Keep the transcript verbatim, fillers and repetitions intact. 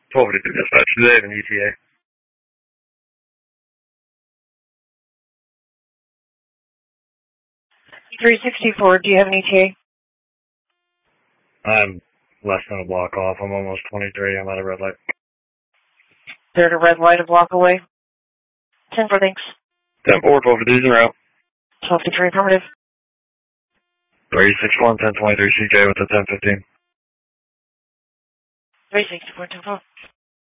twelve fifty-two dispatch. Do they have an E T A? three sixty-four, do you have an E T A? I'm less than a block off. I'm almost twenty-three. I'm at a red light. They're at a red light a block away. ten four, thanks. ten four, twelve fifty-two, route. twelve fifty-three, affirmative. three six one, ten twenty-three C J with the ten fifteen. three sixty-four, ten four.